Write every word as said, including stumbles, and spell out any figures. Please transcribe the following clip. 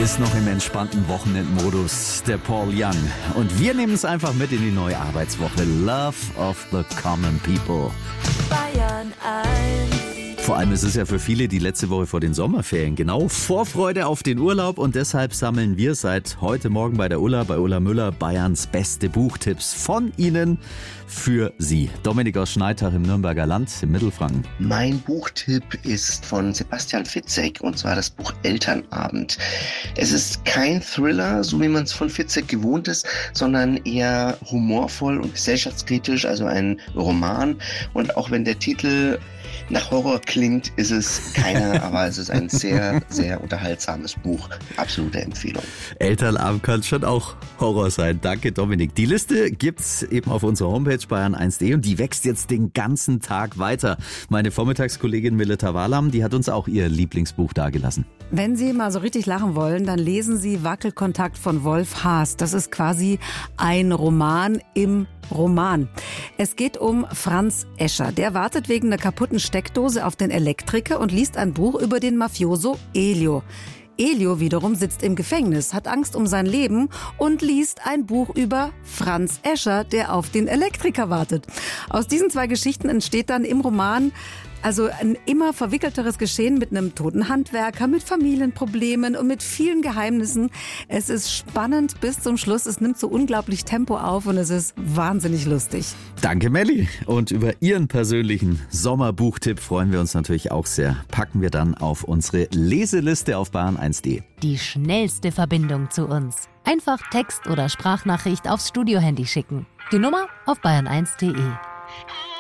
ist noch im entspannten Wochenendmodus, der Paul Young. Und wir nehmen es einfach mit in die neue Arbeitswoche. Love of the Common People. Bayern eins. Vor allem ist es ja für viele die letzte Woche vor den Sommerferien. Genau, Vorfreude auf den Urlaub. Und deshalb sammeln wir seit heute Morgen bei der Ulla, bei Ulla Müller, Bayerns beste Buchtipps von Ihnen für Sie. Dominik aus Schneidach im Nürnberger Land, im Mittelfranken. Mein Buchtipp ist von Sebastian Fitzek, und zwar das Buch Elternabend. Es ist kein Thriller, so wie man es von Fitzek gewohnt ist, sondern eher humorvoll und gesellschaftskritisch, also ein Roman. Und auch wenn der Titel nach Horror klingt, ist es keiner, aber es ist ein sehr, sehr unterhaltsames Buch. Absolute Empfehlung. Elternabend kann schon auch Horror sein. Danke, Dominik. Die Liste gibt's eben auf unserer Homepage bayern eins punkt de und die wächst jetzt den ganzen Tag weiter. Meine Vormittagskollegin Melita Walam, die hat uns auch ihr Lieblingsbuch dagelassen. Wenn Sie mal so richtig lachen wollen, dann lesen Sie Wackelkontakt von Wolf Haas. Das ist quasi ein Roman im Roman. Es geht um Franz Escher. Der wartet wegen einer kaputten Steckdose auf den Elektriker und liest ein Buch über den Mafioso Elio. Elio wiederum sitzt im Gefängnis, hat Angst um sein Leben und liest ein Buch über Franz Escher, der auf den Elektriker wartet. Aus diesen zwei Geschichten entsteht dann im Roman also ein immer verwickelteres Geschehen mit einem toten Handwerker, mit Familienproblemen und mit vielen Geheimnissen. Es ist spannend bis zum Schluss. Es nimmt so unglaublich Tempo auf und es ist wahnsinnig lustig. Danke, Melli. Und über Ihren persönlichen Sommerbuchtipp freuen wir uns natürlich auch sehr. Packen wir dann auf unsere Leseliste auf bayern eins punkt de. Die schnellste Verbindung zu uns. Einfach Text oder Sprachnachricht aufs Studiohandy schicken. Die Nummer auf bayern eins punkt de.